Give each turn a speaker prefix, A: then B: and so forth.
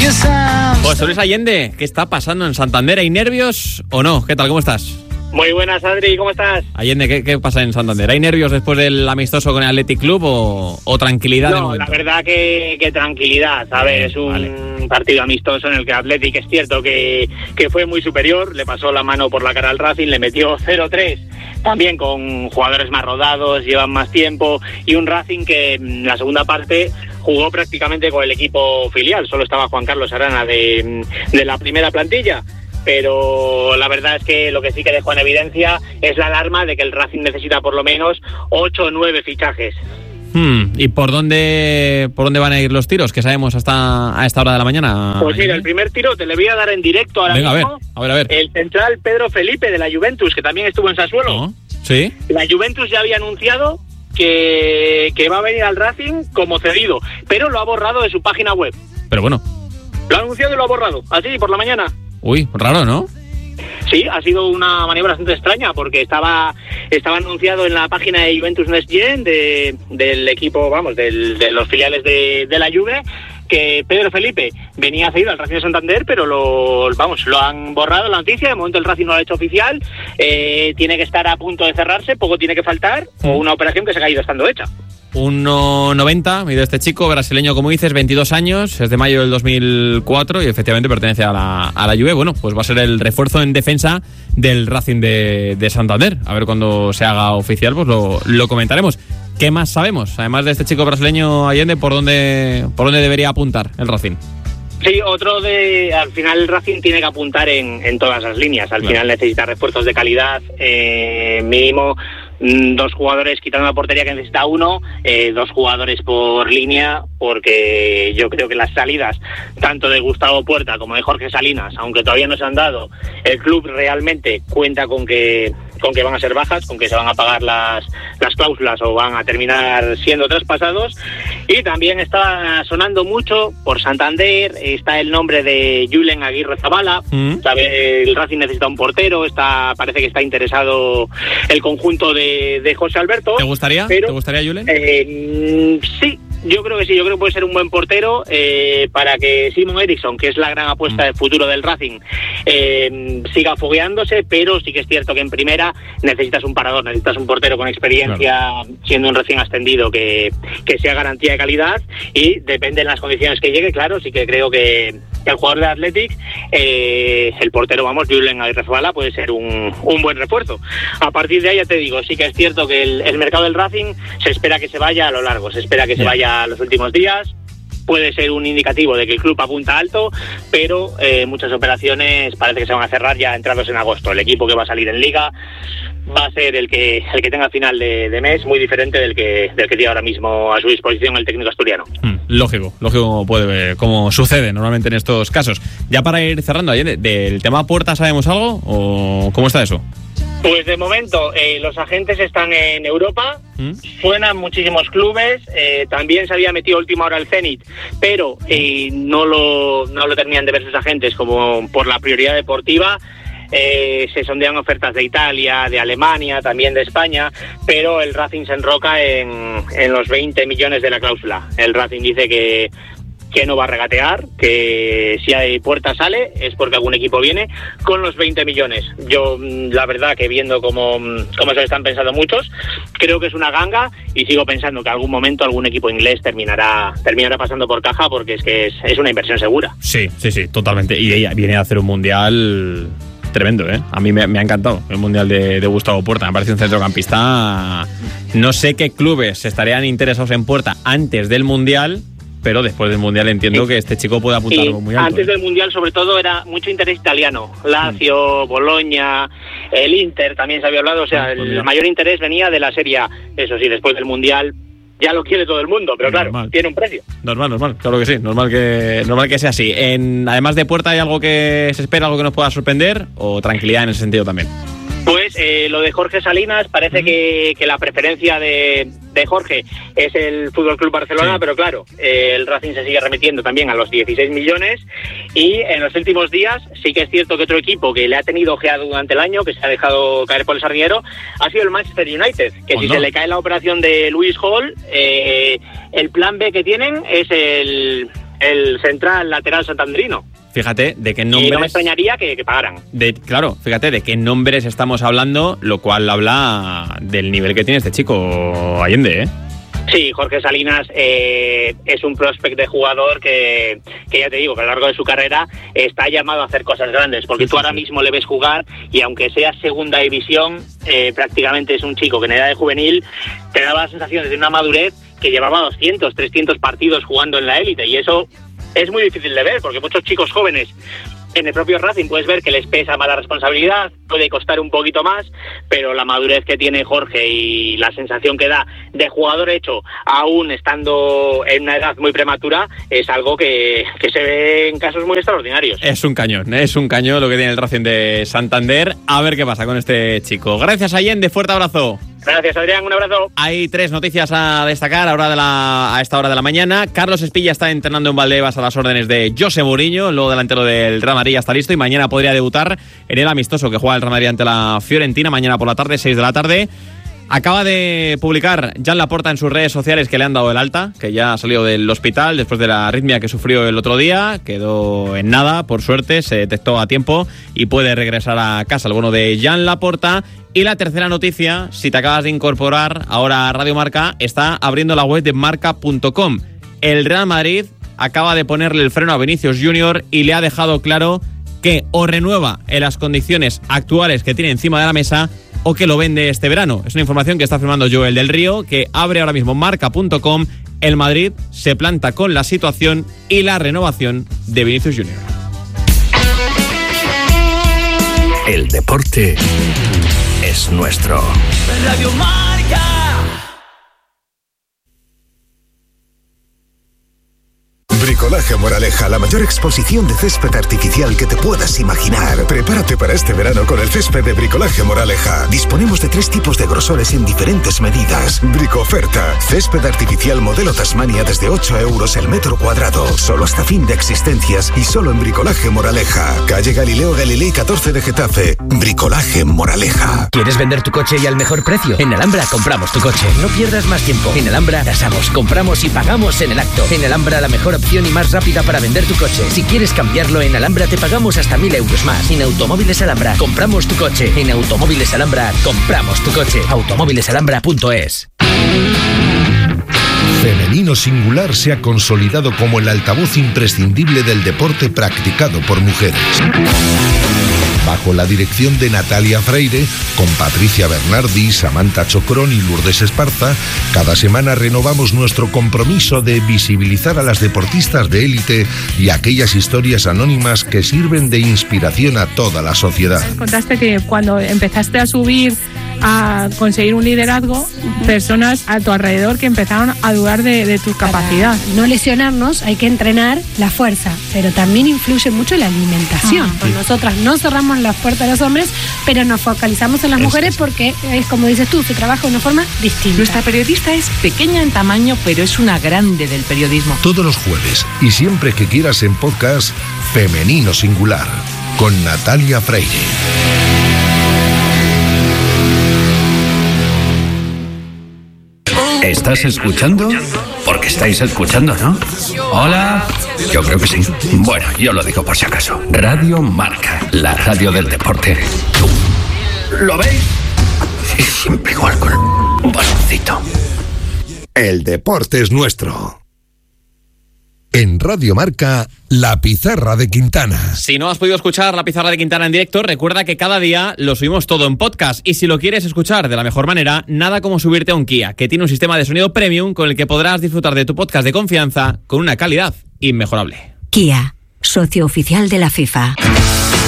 A: José Luis Allende, ¿qué está pasando en Santander? ¿Hay nervios o no? ¿Qué tal? ¿Cómo estás?
B: Muy buenas, Adri, ¿cómo estás?
A: Allende, ¿qué pasa en Santander? ¿Hay nervios después del amistoso con el Athletic Club o tranquilidad?
B: No, la verdad que tranquilidad. A ver, es un partido amistoso en el que Athletic es cierto que fue muy superior, le pasó la mano por la cara al Racing, le metió 0-3, también con jugadores más rodados, llevan más tiempo, y un Racing que en la segunda parte jugó prácticamente con el equipo filial, solo estaba Juan Carlos Arana de la primera plantilla. Pero la verdad es que lo que sí que dejó en evidencia es la alarma de que el Racing necesita por lo menos 8 o 9 fichajes.
A: ¿Y por dónde van a ir los tiros? ¿Qué sabemos hasta a esta hora de la mañana?
B: Pues mira, el primer tiro te le voy a dar en directo ahora mismo.
A: A ver.
B: El central Pedro Felipe de la Juventus, que también estuvo en Sassuolo.
A: ¿No? ¿Sí?
B: La Juventus ya había anunciado que va a venir al Racing como cedido, pero lo ha borrado de su página web.
A: Pero bueno.
B: Lo ha anunciado y lo ha borrado, así por la mañana.
A: Uy, raro, ¿no?
B: Sí, ha sido una maniobra bastante extraña porque estaba anunciado en la página de Juventus Next Gen del equipo, de los filiales de la Juve, que Pedro Felipe venía cedido al Racing de Santander, pero lo han borrado la noticia. De momento el Racing no lo ha hecho oficial, tiene que estar a punto de cerrarse, poco tiene que faltar, o una operación que se ha ido estando hecha.
A: 1,90 mide este chico, brasileño como dices, 22 años, es de mayo del 2004 y efectivamente pertenece a la Juve. Bueno, pues va a ser el refuerzo en defensa del Racing de Santander. A ver cuando se haga oficial, pues lo comentaremos. ¿Qué más sabemos? Además de este chico brasileño, Allende, ¿por dónde debería apuntar el Racing?
B: Sí, al final el Racing tiene que apuntar en todas las líneas. Al final necesita refuerzos de calidad, mínimo 2 jugadores, quitando la portería que necesita uno, 2 jugadores por línea, porque yo creo que las salidas tanto de Gustavo Puerta como de Jorge Salinas, aunque todavía no se han dado, el club realmente cuenta con que van a ser bajas, con que se van a pagar las cláusulas o van a terminar siendo traspasados. Y también está sonando mucho por Santander, está el nombre de Julen Aguirre Zabala. El Racing necesita un portero, parece que está interesado el conjunto de José Alberto.
A: ¿Te gustaría Julen?
B: Sí, yo creo que sí, yo creo que puede ser un buen portero para que Simon Eriksson, que es la gran apuesta del futuro del Racing, siga fogueándose, pero sí que es cierto que en primera necesitas un parador, necesitas un portero con experiencia, siendo un recién ascendido que sea garantía de calidad, y depende de las condiciones que llegue, claro, sí que creo que el jugador de Athletic, el portero, Julen Aguirre Zabala, puede ser un buen refuerzo. A partir de ahí, ya te digo, sí que es cierto que el mercado del Racing se espera que se vaya a lo largo, se espera que se vaya los últimos días. Puede ser un indicativo de que el club apunta alto, pero muchas operaciones parece que se van a cerrar ya entrados en agosto. El equipo que va a salir en Liga va a ser el que tenga final de mes, muy diferente del que tiene ahora mismo a su disposición el técnico asturiano.
A: Lógico como sucede normalmente en estos casos. Ya para ir cerrando, ¿del tema Puerta sabemos algo o cómo está eso?
B: Pues de momento los agentes están en Europa, suenan muchísimos clubes, también se había metido a última hora el Zenit, pero no lo terminan de ver sus agentes como por la prioridad deportiva. Se sondean ofertas de Italia, de Alemania, también de España, pero el Racing se enroca en los 20 millones de la cláusula. El Racing dice que no va a regatear, que si hay Puerta sale es porque algún equipo viene con los 20 millones. Yo, la verdad, que viendo cómo se lo están pensando muchos, creo que es una ganga, y sigo pensando que algún momento algún equipo inglés terminará pasando por caja, porque es una inversión segura.
A: Sí, totalmente. Y ella viene a hacer un mundial tremendo, ¿eh? A mí me ha encantado el mundial de Gustavo Puerta. Me parece un centrocampista. No sé qué clubes estarían interesados en Puerta antes del mundial, pero después del mundial entiendo que este chico puede apuntar algo muy alto.
B: Antes del mundial, sobre todo, era mucho interés italiano. Lazio, Bologna, el Inter también se había hablado. O sea, el mayor interés venía de la Serie A. Eso sí, después del mundial ya lo quiere todo el mundo, pero claro, tiene un precio. Normal,
A: claro que sí, normal que sea así. Además de Puerta, ¿hay algo que se espera, algo que nos pueda sorprender, o tranquilidad en ese sentido también?
B: Pues lo de Jorge Salinas, parece que la preferencia de Jorge es el Fútbol Club Barcelona, pero claro, el Racing se sigue remitiendo también a los 16 millones, y en los últimos días sí que es cierto que otro equipo que le ha tenido ojeado durante el año, que se ha dejado caer por el Sardinero, ha sido el Manchester United, que si se le cae la operación de Luis Hall, el plan B que tienen es el el central lateral santandrino.
A: Fíjate de qué nombres...
B: Y no me extrañaría que pagaran.
A: Claro, fíjate de qué nombres estamos hablando, lo cual habla del nivel que tiene este chico Allende, ¿eh?
B: Sí, Jorge Salinas es un prospect de jugador que ya te digo, que a lo largo de su carrera está llamado a hacer cosas grandes, porque tú ahora mismo le ves jugar y aunque sea segunda división, prácticamente es un chico que en edad de juvenil te daba la sensación de una madurez que llevaba 200, 300 partidos jugando en la élite, y eso es muy difícil de ver, porque muchos chicos jóvenes en el propio Racing puedes ver que les pesa más la responsabilidad, puede costar un poquito más, pero la madurez que tiene Jorge y la sensación que da de jugador hecho, aún estando en una edad muy prematura, es algo que se ve en casos muy extraordinarios.
A: Es un cañón lo que tiene el Racing de Santander. A ver qué pasa con este chico. Gracias, Allende, fuerte abrazo.
B: Gracias, Adrián, un abrazo.
A: Hay 3 noticias a destacar a esta hora de la mañana. Carlos Espilla está entrenando en Valdebebas a las órdenes de José Mourinho, el nuevo delantero del Real Madrid, ya está listo y mañana podría debutar en el amistoso que juega el Real Madrid ante la Fiorentina, mañana por la tarde, 6 de la tarde. Acaba de publicar Jan Laporta en sus redes sociales que le han dado el alta, que ya ha salido del hospital después de la arritmia que sufrió el otro día, quedó en nada, por suerte, se detectó a tiempo y puede regresar a casa, el bueno de Jan Laporta. Y la tercera noticia, si te acabas de incorporar ahora a Radio Marca, está abriendo la web de marca.com. El Real Madrid acaba de ponerle el freno a Vinicius Junior y le ha dejado claro que o renueva en las condiciones actuales que tiene encima de la mesa o que lo vende este verano. Es una información que está firmando Joel del Río, que abre ahora mismo marca.com. El Madrid se planta con la situación y la renovación de Vinicius Junior.
C: El deporte es nuestro.
D: Radio Marca.
E: Bricolaje Moraleja, la mayor exposición de césped artificial que te puedas imaginar. Prepárate para este verano con el césped de Bricolaje Moraleja. Disponemos de 3 tipos de grosores en diferentes medidas. Bricoferta, césped artificial modelo Tasmania desde 8 euros el metro cuadrado. Solo hasta fin de existencias y solo en Bricolaje Moraleja. Calle Galileo Galilei 14 de Getafe. Bricolaje Moraleja.
F: ¿Quieres vender tu coche y al mejor precio? En Alhambra compramos tu coche. No pierdas más tiempo. En Alhambra tasamos, compramos y pagamos en el acto. En Alhambra la mejor opción y más rápida para vender tu coche. Si quieres cambiarlo, en Alhambra te pagamos hasta 1.000 euros más. En Automóviles Alhambra compramos tu coche. En Automóviles Alhambra compramos tu coche. Automóvilesalhambra.es.
G: Femenino Singular se ha consolidado como el altavoz imprescindible del deporte practicado por mujeres. Bajo la dirección de Natalia Freire, con Patricia Bernardi, Samantha Chocrón y Lourdes Esparza, cada semana renovamos nuestro compromiso de visibilizar a las deportistas de élite y aquellas historias anónimas que sirven de inspiración a toda la sociedad.
H: Contaste que cuando empezaste a subir, a conseguir un liderazgo, personas a tu alrededor que empezaron a dudar de tu capacidad.
I: Para no lesionarnos hay que entrenar la fuerza, pero también influye mucho la alimentación. Pues nosotras no cerramos las puertas a los hombres, pero nos focalizamos en las mujeres porque es como dices tú, se trabaja de una forma distinta.
J: Nuestra periodista es pequeña en tamaño, pero es una grande del periodismo.
G: Todos los jueves y siempre que quieras en podcast, Femenino Singular, con Natalia Freire.
C: ¿Estás escuchando? Porque estáis escuchando, ¿no? Hola. Yo creo que sí. Bueno, yo lo digo por si acaso. Radio Marca, la radio del deporte. ¿Lo veis? Es siempre igual con un baloncito.
G: El deporte es nuestro. En Radio Marca, La Pizarra de Quintana.
A: Si no has podido escuchar La Pizarra de Quintana en directo, recuerda que cada día lo subimos todo en podcast. Y si lo quieres escuchar de la mejor manera, nada como subirte a un Kia, que tiene un sistema de sonido premium con el que podrás disfrutar de tu podcast de confianza con una calidad inmejorable.
K: Kia, socio oficial de la FIFA.